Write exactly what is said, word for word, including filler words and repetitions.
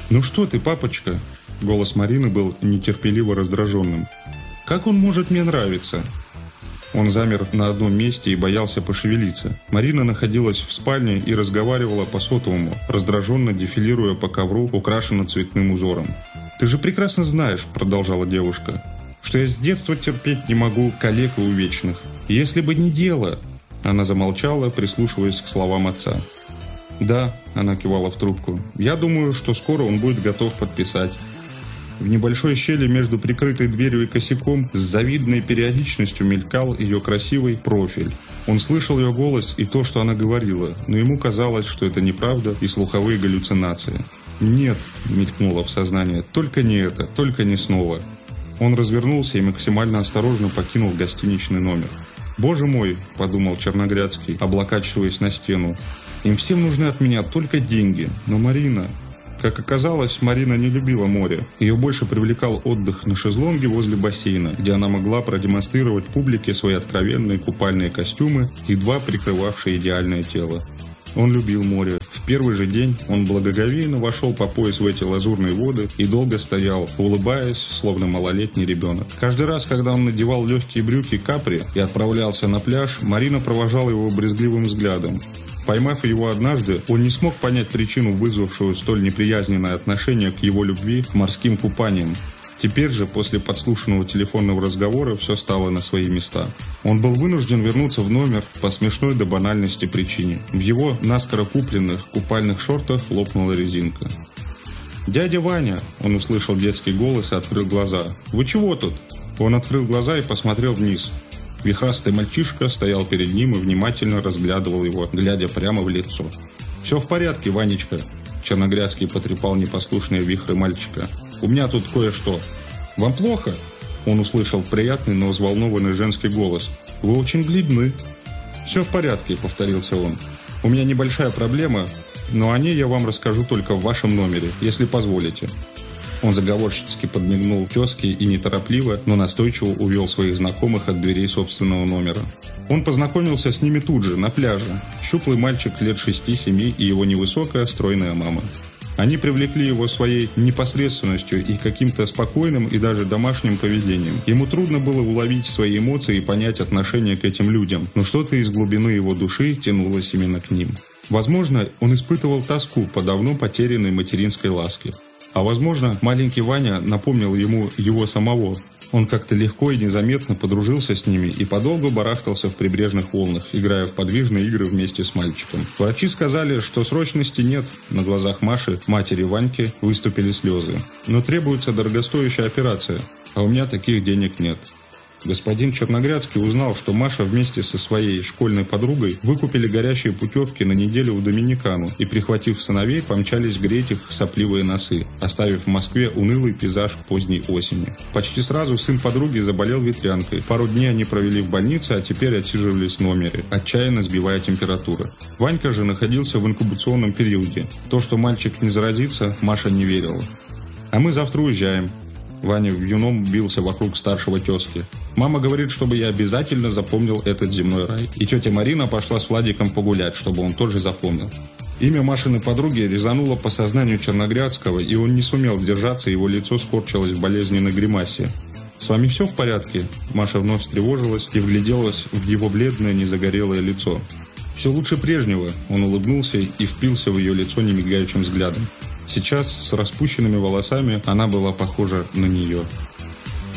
«Ну что ты, папочка?» Голос Марины был нетерпеливо раздраженным. «Как он может мне нравиться?» Он замер на одном месте и боялся пошевелиться. Марина находилась в спальне и разговаривала по сотовому, раздраженно дефилируя по ковру, украшенным цветным узором. «Ты же прекрасно знаешь», — продолжала девушка, «что я с детства терпеть не могу коллег и увечных. Если бы не дело...» Она замолчала, прислушиваясь к словам отца. «Да», — она кивала в трубку, — «я думаю, что скоро он будет готов подписать». В небольшой щели между прикрытой дверью и косяком с завидной периодичностью мелькал ее красивый профиль. Он слышал ее голос и то, что она говорила, но ему казалось, что это неправда и слуховые галлюцинации. «Нет», — мелькнуло в сознание, — «только не это, только не снова». Он развернулся и максимально осторожно покинул гостиничный номер. «Боже мой», — подумал Черногрядский, облокачиваясь на стену, — «им всем нужны от меня только деньги, но Марина...» Как оказалось, Марина не любила море. Ее больше привлекал отдых на шезлонге возле бассейна, где она могла продемонстрировать публике свои откровенные купальные костюмы, едва прикрывавшие идеальное тело. Он любил море. В первый же день он благоговейно вошел по пояс в эти лазурные воды и долго стоял, улыбаясь, словно малолетний ребенок. Каждый раз, когда он надевал легкие брюки капри и отправлялся на пляж, Марина провожала его брезгливым взглядом. Поймав его однажды, он не смог понять причину, вызвавшую столь неприязненное отношение к его любви к морским купаниям. Теперь же, после подслушанного телефонного разговора, все стало на свои места. Он был вынужден вернуться в номер по смешной до банальности причине. В его наскоро купленных купальных шортах лопнула резинка. «Дядя Ваня!» – он услышал детский голос и открыл глаза. «Вы чего тут?» Он открыл глаза и посмотрел вниз. Вихрастый мальчишка стоял перед ним и внимательно разглядывал его, глядя прямо в лицо. «Все в порядке, Ванечка», – Черногрядский потрепал непослушные вихры мальчика. «У меня тут кое-что». «Вам плохо?» – он услышал приятный, но взволнованный женский голос. «Вы очень бледны». «Все в порядке», – повторился он. «У меня небольшая проблема, но о ней я вам расскажу только в вашем номере, если позволите». Он заговорщицки подмигнул тезке и неторопливо, но настойчиво увел своих знакомых от дверей собственного номера. Он познакомился с ними тут же, на пляже. Щуплый мальчик лет шести-семи и его невысокая, стройная мама. Они привлекли его своей непосредственностью и каким-то спокойным и даже домашним поведением. Ему трудно было уловить свои эмоции и понять отношение к этим людям, но что-то из глубины его души тянулось именно к ним. Возможно, он испытывал тоску по давно потерянной материнской ласке. А возможно, маленький Ваня напомнил ему его самого. Он как-то легко и незаметно подружился с ними и подолгу барахтался в прибрежных волнах, играя в подвижные игры вместе с мальчиком. Врачи сказали, что срочности нет. На глазах Маши, матери Ваньки, выступили слезы. Но требуется дорогостоящая операция, а у меня таких денег нет. Господин Черногрядский узнал, что Маша вместе со своей школьной подругой выкупили горящие путевки на неделю в Доминикану и, прихватив сыновей, помчались греть их сопливые носы, оставив в Москве унылый пейзаж поздней осени. Почти сразу сын подруги заболел ветрянкой. Пару дней они провели в больнице, а теперь отсиживались в номере, отчаянно сбивая температуру. Ванька же находился в инкубационном периоде. То, что мальчик не заразится, Маша не верила. «А мы завтра уезжаем». Ваня вьюном бился вокруг старшего тезки. «Мама говорит, чтобы я обязательно запомнил этот земной рай. И тетя Марина пошла с Владиком погулять, чтобы он тоже запомнил». Имя Машиной подруги резануло по сознанию Черногрядского, и он не сумел держаться, его лицо скорчилось в болезненной гримасе. «С вами все в порядке?» Маша вновь встревожилась и вгляделась в его бледное, незагорелое лицо. «Все лучше прежнего», – он улыбнулся и впился в ее лицо немигающим взглядом. Сейчас, с распущенными волосами, она была похожа на нее.